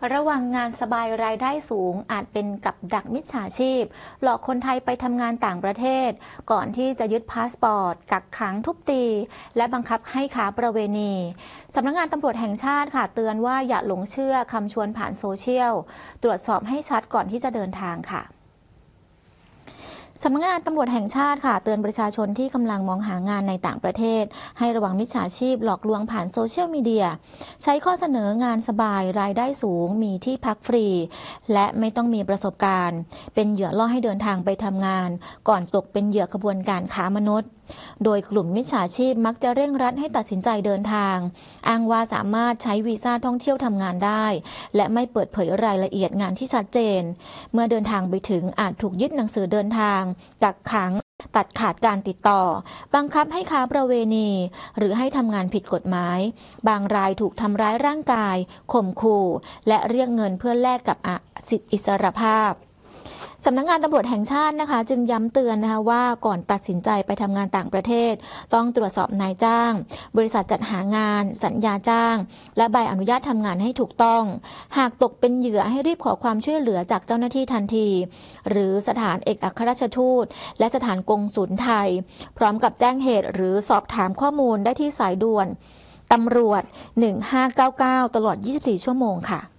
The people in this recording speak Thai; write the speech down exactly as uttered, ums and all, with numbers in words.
ระวังงานสบายรายได้สูงอาจเป็นกับดักมิจฉาชีพหลอกคนไทยไปทำงานต่างประเทศก่อนที่จะยึดพาสปอร์ตกักขังทุบตีและบังคับให้ค้าประเวณีสำนักงานตำรวจแห่งชาติค่ะเตือนว่าอย่าหลงเชื่อคำชวนผ่านโซเชียลตรวจสอบให้ชัดก่อนที่จะเดินทางค่ะสำนักงานตำรวจแห่งชาติค่ะเตือนประชาชนที่กำลังมองหางานในต่างประเทศให้ระวังมิจฉาชีพหลอกลวงผ่านโซเชียลมีเดียใช้ข้อเสนองานสบายรายได้สูงมีที่พักฟรีและไม่ต้องมีประสบการณ์เป็นเหยื่อล่อให้เดินทางไปทำงานก่อนตกเป็นเหยื่อขบวนการค้ามนุษย์โดยกลุ่มมิจฉาชีพมักจะเร่งรัดให้ตัดสินใจเดินทางอ้างว่าสามารถใช้วีซ่าท่องเที่ยวทำงานได้และไม่เปิดเผยรายละเอียดงานที่ชัดเจนเมื่อเดินทางไปถึงอาจถูกยึดหนังสือเดินทางกักขังตัดขาดการติดต่อบังคับให้ค้าประเวณีหรือให้ทำงานผิดกฎหมายบางรายถูกทำร้ายร่างกายข่มขู่และเรียกเงินเพื่อแลกกับสิทธิอิสรภาพสำนักงานตำรวจแห่งชาตินะคะจึงย้ำเตือนนะคะว่าก่อนตัดสินใจไปทำงานต่างประเทศต้องตรวจสอบนายจ้างบริษัทจัดหางานสัญญาจ้างและใบอนุญาตทำงานให้ถูกต้องหากตกเป็นเหยื่อให้รีบขอความช่วยเหลือจากเจ้าหน้าที่ทันทีหรือสถานเอกอัครราชทูตและสถานกงสุลไทยพร้อมกับแจ้งเหตุหรือสอบถามข้อมูลได้ที่สายด่วนตำรวจหนึ่งห้าเก้าเก้าตลอดยี่สิบสี่ชั่วโมงค่ะ